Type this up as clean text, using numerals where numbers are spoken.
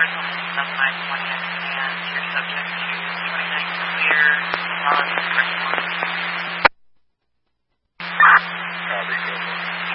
rehearsal from 9:20, and you're subject to 20 nights clear on